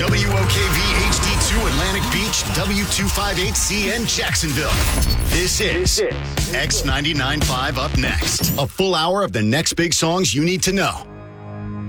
WOKV HD2 Atlantic Beach, W258CN Jacksonville. This is X99.5 Up Next. A full hour of the next big songs you need to know.